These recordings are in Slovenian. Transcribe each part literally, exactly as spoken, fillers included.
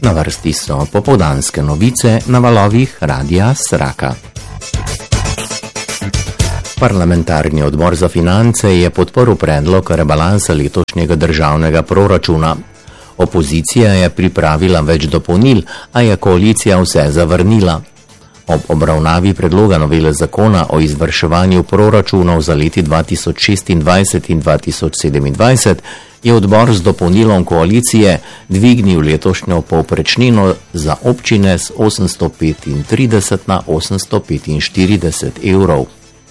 Na vrsti so popoldanske novice na valovih Radia Sraka. Parlamentarni odbor za finance je podprl predlog rebalansa letošnjega državnega proračuna. Opozicija je pripravila več dopolnil, a je koalicija vse zavrnila. Ob obravnavi predloga novele zakona o izvrševanju proračunov za leti dva tisoč šestindvajset in dva tisoč sedemindvajset je odbor z dopolnilom koalicije dvignil letošnjo povprečnino za občine z osemsto petintrideset na osemsto petinštirideset evrov.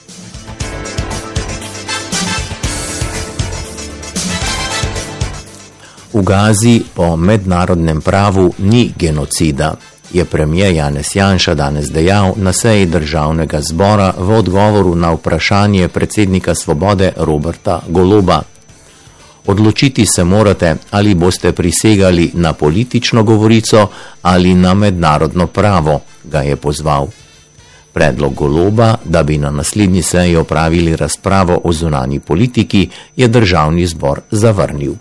V Gazi po mednarodnem pravu ni genocida, je premier Janez Janša danes dejal na seji državnega zbora v odgovoru na vprašanje predsednika Svobode Roberta Goloba. Odločiti se morate, ali boste prisegali na politično govorico ali na mednarodno pravo, ga je pozval. Predlog Goloba, da bi na naslednji seji opravili razpravo o zunanji politiki, je državni zbor zavrnil.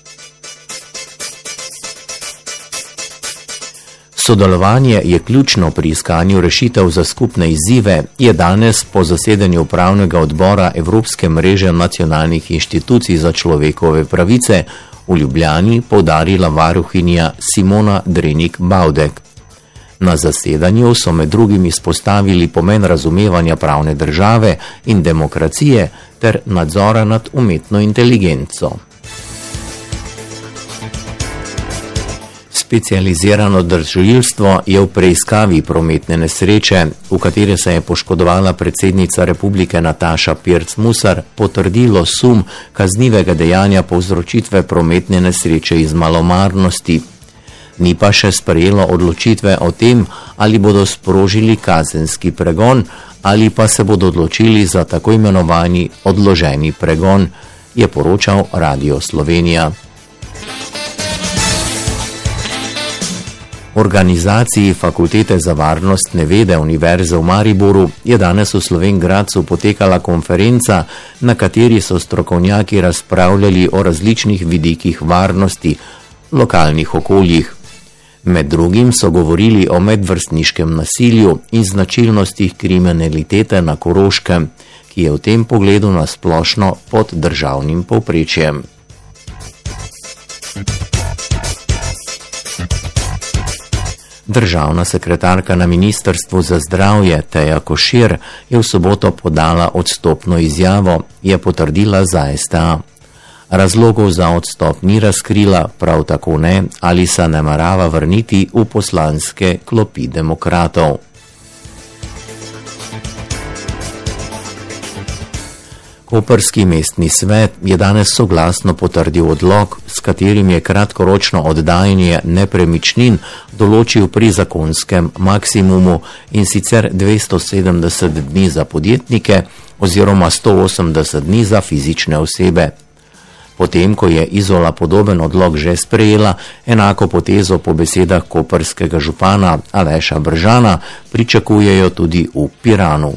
Sodelovanje je ključno pri iskanju rešitev za skupne izzive, je danes po zasedanju upravnega odbora Evropske mreže nacionalnih inštitucij za človekove pravice v Ljubljani poudarila varuhinja Simona Drenik-Baudek. Na zasedanju so med drugim izpostavili pomen razumevanja pravne države in demokracije ter nadzora nad umetno inteligenco. Specializirano državljanstvo je v preiskavi prometne nesreče, v kateri se je poškodovala predsednica republike Nataša Pirc-Musar, potrdilo sum kaznivega dejanja povzročitve prometne nesreče iz malomarnosti. Ni pa še sprejelo odločitve o tem, ali bodo sprožili kazenski pregon ali pa se bodo odločili za tako imenovani odloženi pregon, je poročal Radio Slovenija. Organizaciji Fakultete za varnostne vede Univerze v Mariboru je danes v Slovenj Gradcu potekala konferenca, na kateri so strokovnjaki razpravljali o različnih vidikih varnosti v lokalnih okoljih. Med drugim so govorili o medvrstniškem nasilju in značilnostih kriminalitete na Koroškem, ki je v tem pogledu nasplošno pod državnim povprečjem. Državna sekretarka na Ministrstvu za zdravje Teja Košir je v soboto podala odstopno izjavo, je potrdila za S T A. Razlogov za odstop ni razkrila, prav tako ne, ali se namerava vrniti v poslanske klopi demokratov. Koprski mestni svet je danes soglasno potrdil odlok, s katerim je kratkoročno oddajanje nepremičnin določil pri zakonskem maksimumu, in sicer dvesto sedemdeset dni za podjetnike oziroma sto osemdeset dni za fizične osebe. Potem, ko je Izola podoben odlok že sprejela, enako potezo po besedah koprskega župana Aleša Bržana pričakujejo tudi v Piranu.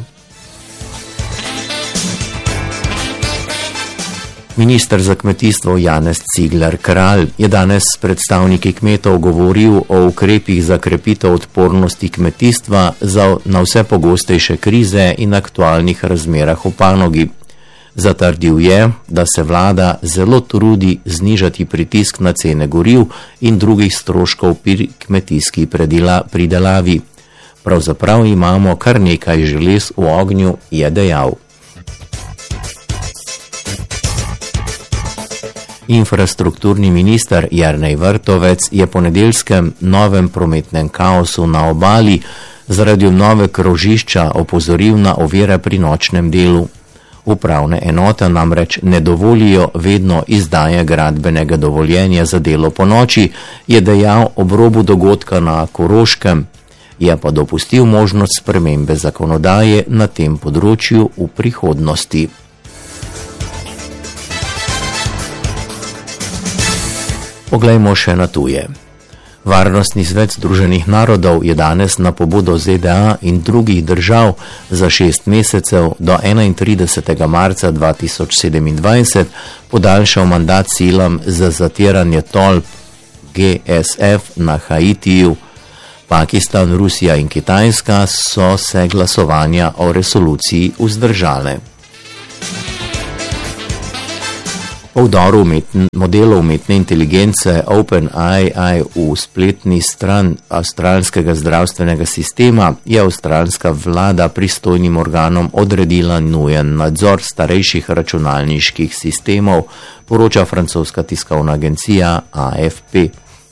Minister za kmetijstvo Janez Cigler Kralj je danes s predstavniki kmetov govoril o ukrepih za krepitev odpornosti kmetijstva za na vse pogostejše krize in aktualnih razmerah v panogi. Zatrdil je, da se vlada zelo trudi znižati pritisk na cene goriv in drugih stroškov pri kmetijski pridelavi. Pravzaprav imamo kar nekaj želez v ognju, je dejal. Infrastrukturni minister Jernej Vrtovec je po nedeljskem novem prometnem kaosu na obali zaradi nove krožišča opozoril na ovire pri nočnem delu. Upravne enote namreč ne dovolijo vedno izdaje gradbenega dovoljenja za delo po noči, je dejal ob robu dogodka na Koroškem, je pa dopustil možnost spremembe zakonodaje na tem področju v prihodnosti. Poglejmo še na tuje. Varnostni svet Združenih narodov je danes na pobudo Z D A in drugih držav za šest mesecev do enaintridesetega marca dva tisoč sedemindvajset podaljšal mandat silam za zatiranje tolp G S F na Haitiju. Pakistan, Rusija in Kitajska so se glasovanja o resoluciji vzdržale. Po vdoru umetn, modelov umetne inteligence OpenAI v spletni stran avstralskega zdravstvenega sistema je avstralska vlada pristojnim organom odredila nujen nadzor starejših računalniških sistemov, poroča francoska tiskovna agencija A F P.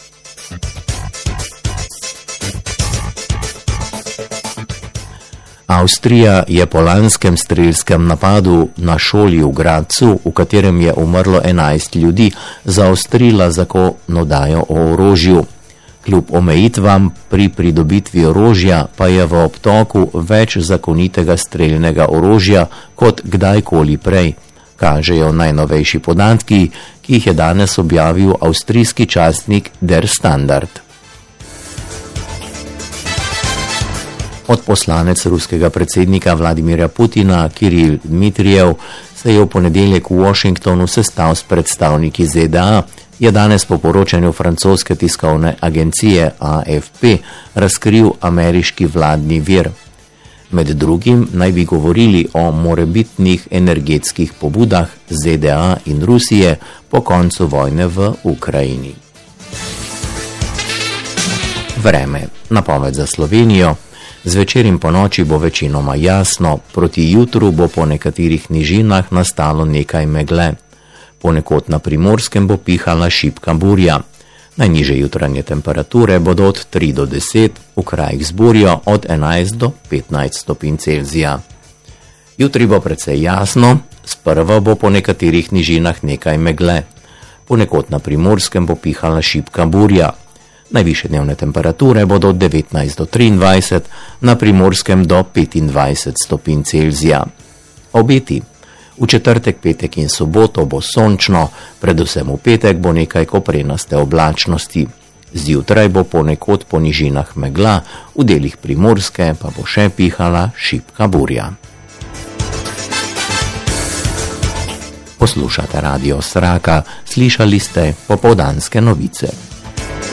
Avstrija je po lanskem strelskem napadu na šoli v Gradcu, v katerem je umrlo enajst ljudi, zaostrila zakonodajo o orožju. Kljub omejitvam pri pridobitvi orožja pa je v obtoku več zakonitega strelnega orožja kot kdajkoli prej, kažejo najnovejši podatki, ki jih je danes objavil avstrijski časnik Der Standard. Odposlanec ruskega predsednika Vladimirja Putina, Kiril Dmitrijev, se je v ponedeljek v Washingtonu sestal s predstavniki Z D A, je danes po poročanju francoske tiskovne agencije A F P razkril ameriški vladni vir. Med drugim naj bi govorili o morebitnih energetskih pobudah Z D A in Rusije po koncu vojne v Ukrajini. Vreme. Napoved za Slovenijo. Zvečer in po noči bo večinoma jasno, proti jutru bo po nekaterih nižinah nastalo nekaj megle. Ponekod na Primorskem bo pihala šibka burja. Najnižje jutranje temperature bodo od tri do deset, v krajih z burjo od enajst do petnajst stopinj Celzija. Jutri bo precej jasno, sprva bo po nekaterih nižinah nekaj megle. Ponekod na Primorskem bo pihala šibka burja. Najvišje dnevne temperature bodo od devetnajst do triindvajset, na Primorskem do petindvajset stopinj Celzija. Obeti. V četrtek, petek in soboto bo sončno, predvsem v petek bo nekaj koprenaste oblačnosti. Zjutraj bo ponekod po nižinah megla, v delih Primorske pa bo še pihala šibka burja. Poslušate Radio Sraka, slišali ste popoldanske novice.